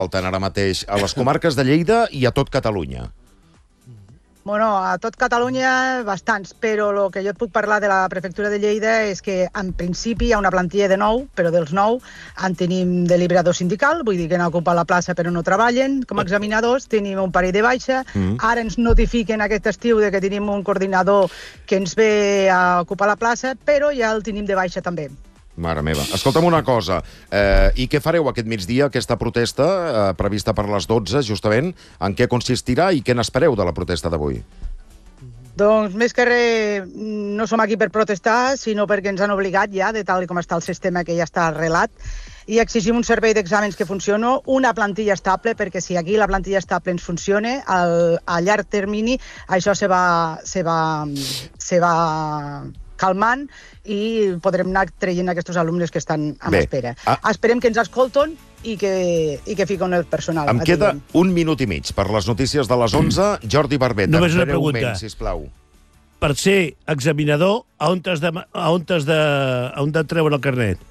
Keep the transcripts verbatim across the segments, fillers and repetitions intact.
falten ara mateix a les comarques de Lleida i a tot Catalunya? Bueno, a tot Catalunya bastants, però el que jo et puc parlar de la prefectura de Lleida és que en principi hi ha una plantilla de nou, però dels nou en tenim deliberador sindical, vull dir que han ocupat la plaça però no treballen, com a examinadors tenim un parell de baixa, mm. ara ens notifiquen aquest estiu de que tenim un coordinador que ens ve a ocupar la plaça, però ja el tenim de baixa també. Mare meva. Escolta'm una cosa, eh, i què fareu aquest migdia, aquesta protesta eh, prevista per les dotze, justament? En què consistirà i què n'espereu de la protesta d'avui? Doncs més que res, no som aquí per protestar, sinó perquè ens han obligat ja, de tal com està el sistema que ja està arrelat, i exigim un servei d'exàmens que funcioni, una plantilla estable, perquè si aquí la plantilla estable ens funciona, al, a llarg termini això se va, se va, se va calmant i podrem anar traient aquests alumnes que estan en Bé, espera. Ah. Esperem que ens escolten i que, i que fiquen el personal. Em queda un minut i mig per les notícies de les onze. Jordi Barbeta, només una pregunta. Sisplau. Per ser examinador, a on t'has de, a on t'has de, a on t'has de treure el carnet?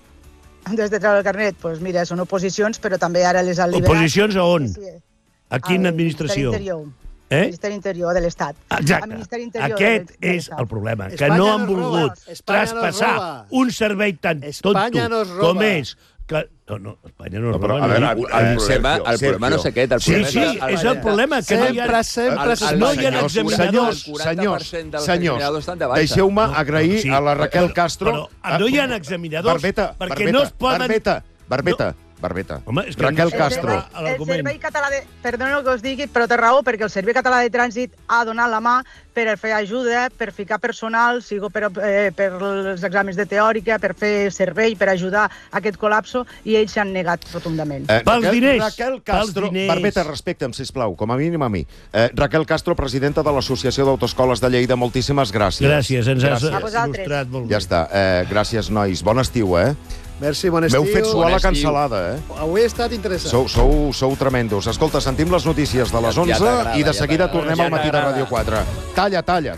On t'has de treure el carnet? Doncs pues mira, són oposicions, però també ara les han liberat. Oposicions a on? A quina administració? Eh? Ministeri Interior de l'Estat. Exacte. Aquest és el problema, que no han volgut traspassar un servei tan tonto com és... No, no, Espanya no es roba. El problema no és aquest. Sí, sí, és el problema, que no hi ha... No hi ha examinadors. Senyors, senyors, deixeu-me agrair a la Raquel Castro... No hi ha examinadors perquè no es poden... Barbeta, Barbeta, Barbeta. Home, és que Raquel Castro. El, el, el Servei Català de... Perdona que us digui, però té raó, perquè el Servei Català de Trànsit ha donat la mà per fer ajuda, per ficar personal, sigo per, eh, per els exàmens de teòrica, per fer servei, per ajudar a aquest col·lapso, i ells s'han negat rotundament. Eh, Pels diners! Raquel Castro, Barbeta, respecta'm, sisplau, com a mínim a mi. Eh, Raquel Castro, presidenta de l'Associació d'Autoescoles de Lleida, moltíssimes gràcies. Gràcies, ens has il·lustrat molt bé. Ja està. Eh, gràcies, nois. Bon estiu, eh? Merci, bon estiu. M'heu fet suar la cancel·lada, eh? Avui he estat interessant. Sou, sou, sou tremendos. Escolta, sentim les notícies de les onze ja i de seguida ja tornem ja al matí de Ràdio quatre. Talla, talla.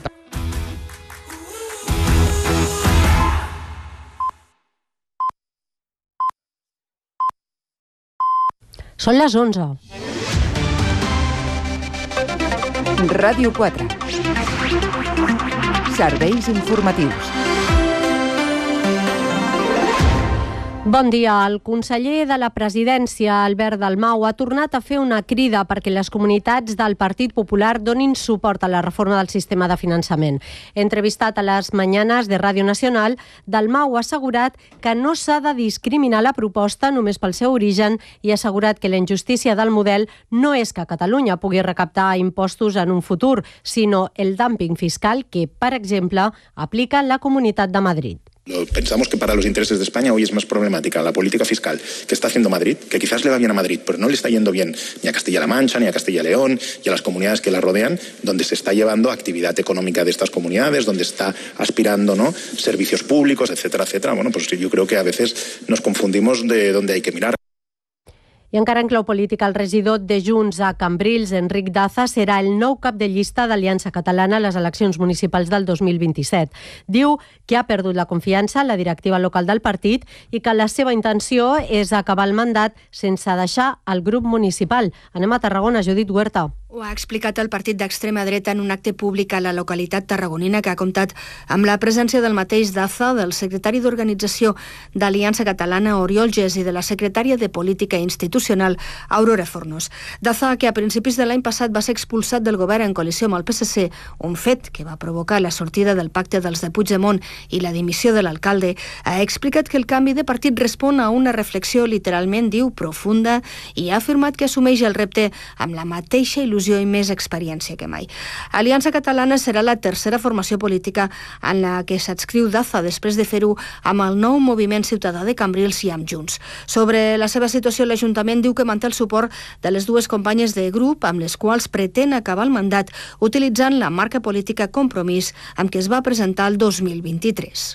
Són les onze. Ràdio quatre. Serveis informatius. Bon dia. El conseller de la Presidència, Albert Dalmau, ha tornat a fer una crida perquè les comunitats del Partit Popular donin suport a la reforma del sistema de finançament. Entrevistat a les Mañanes de Ràdio Nacional, Dalmau ha assegurat que no s'ha de discriminar la proposta només pel seu origen i ha assegurat que la injustícia del model no és que Catalunya pugui recaptar impostos en un futur, sinó el dumping fiscal que, per exemple, aplica la Comunitat de Madrid. Pensamos que para los intereses de España hoy es más problemática la política fiscal que está haciendo Madrid, que quizás le va bien a Madrid, pero no le está yendo bien ni a Castilla-La Mancha, ni a Castilla y León, y a las comunidades que la rodean, donde se está llevando actividad económica de estas comunidades, donde está aspirando, ¿no?, servicios públicos, etcétera, etcétera. Bueno, pues yo creo que a veces nos confundimos de dónde hay que mirar. I encara en clau política, el regidor de Junts a Cambrils, Enric Daza, serà el nou cap de llista d'Aliança Catalana a les eleccions municipals del dos mil vint-i-set. Diu que ha perdut la confiança en la directiva local del partit i que la seva intenció és acabar el mandat sense deixar el grup municipal. Anem a Tarragona, Judit Huerta. Ho ha explicat el partit d'extrema dreta en un acte públic a la localitat tarragonina que ha comptat amb la presència del mateix Daza, del secretari d'Organització d'Aliança Catalana, Oriol Gés, i de la secretària de Política Institucional, Aurora Fornos. Daza, que a principis de l'any passat va ser expulsat del govern en coalició amb el P S C, un fet que va provocar la sortida del pacte dels de Puigdemont i la dimissió de l'alcalde, ha explicat que el canvi de partit respon a una reflexió literalment, diu, profunda, i ha afirmat que assumeix el repte amb la mateixa il·lusió i més experiència que mai. Aliança Catalana serà la tercera formació política en la que s'adscriu Daza després de fer-ho amb el nou moviment ciutadà de Cambrils i amb Junts. Sobre la seva situació, l'Ajuntament diu que manté el suport de les dues companyes de grup amb les quals pretén acabar el mandat utilitzant la marca política Compromís amb què es va presentar el dos mil vint-i-tres.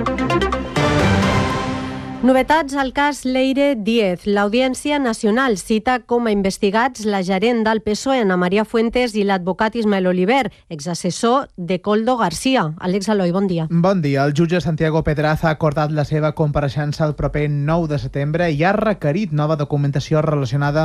Novetats al cas Leire Díez. L'Audiència Nacional cita com a investigats la gerent del P S O E, Ana Maria Fuentes, i l'advocat Ismael Oliver, exassessor de Koldo García. Àlex Eloi, bon dia. Bon dia. El jutge Santiago Pedraza ha acordat la seva compareixença el proper nou de setembre i ha requerit nova documentació relacionada